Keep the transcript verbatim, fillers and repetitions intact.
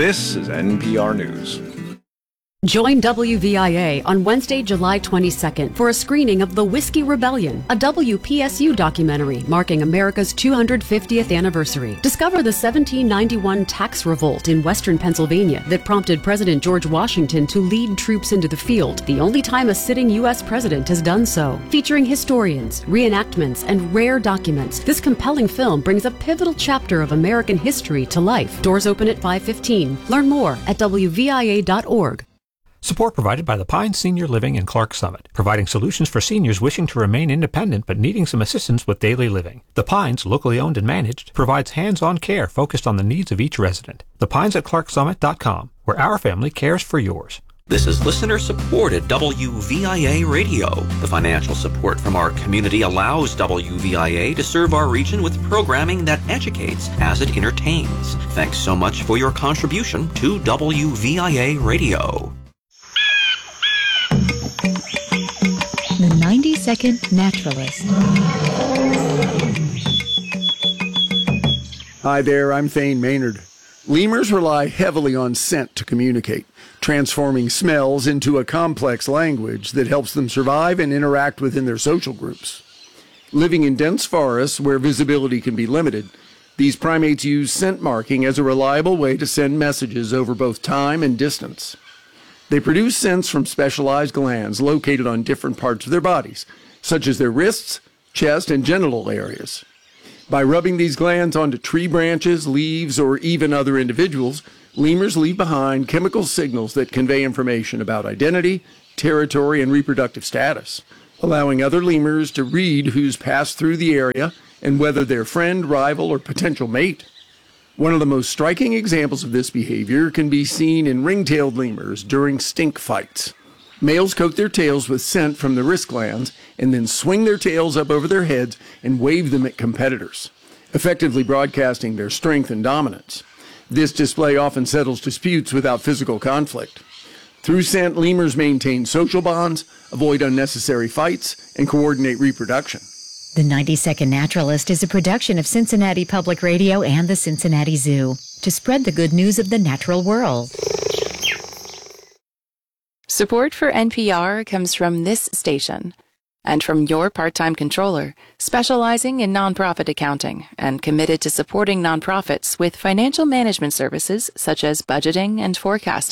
This is N P R News. Join W V I A on Wednesday, July twenty-second for a screening of The Whiskey Rebellion, a W P S U documentary marking America's two hundred fiftieth anniversary. Discover the seventeen ninety-one tax revolt in western Pennsylvania that prompted President George Washington to lead troops into the field, the only time a sitting U S president has done so. Featuring historians, reenactments, and rare documents, this compelling film brings a pivotal chapter of American history to life. Doors open at five fifteen. Learn more at W V I A dot org. Support provided by the Pines Senior Living in Clark Summit, providing solutions for seniors wishing to remain independent but needing some assistance with daily living. The Pines, locally owned and managed, provides hands-on care focused on the needs of each resident. The Pines at clark summit dot com, where our family cares for yours. This is listener-supported W V I A Radio. The financial support from our community allows W V I A to serve our region with programming that educates as it entertains. Thanks so much for your contribution to W V I A Radio. The ninety-second Naturalist. Hi there, I'm Thane Maynard. Lemurs rely heavily on scent to communicate, transforming smells into a complex language that helps them survive and interact within their social groups. Living in dense forests where visibility can be limited, these primates use scent marking as a reliable way to send messages over both time and distance. They produce scents from specialized glands located on different parts of their bodies, such as their wrists, chest, and genital areas. By rubbing these glands onto tree branches, leaves, or even other individuals, lemurs leave behind chemical signals that convey information about identity, territory, and reproductive status, allowing other lemurs to read who's passed through the area and whether they're friend, rival, or potential mate. One of the most striking examples of this behavior can be seen in ring-tailed lemurs during stink fights. Males coat their tails with scent from the wrist glands and then swing their tails up over their heads and wave them at competitors, effectively broadcasting their strength and dominance. This display often settles disputes without physical conflict. Through scent, lemurs maintain social bonds, avoid unnecessary fights, and coordinate reproduction. The ninety-second Naturalist is a production of Cincinnati Public Radio and the Cincinnati Zoo to spread the good news of the natural world. Support for N P R comes from this station and from your part-time controller, specializing in nonprofit accounting and committed to supporting nonprofits with financial management services such as budgeting and forecasting.